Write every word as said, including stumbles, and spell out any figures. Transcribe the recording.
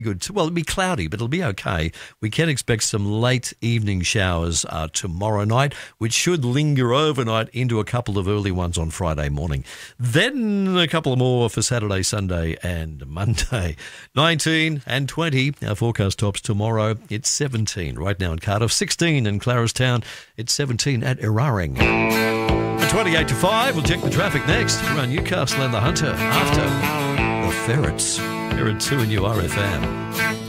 Good. Well, it'll be cloudy, but it'll be okay. We can expect some late evening showers uh, tomorrow night, which should linger overnight into a couple of early ones on Friday morning. Then a couple more for Saturday, Sunday and Monday. nineteen and twenty. Our forecast tops tomorrow. It's seventeen right now in Cardiff, sixteen in Claristown. It's seventeen at Eraring. At twenty-eight to five, we'll check the traffic next around Newcastle and the Hunter after the Ferrets. Here at two and U R F M.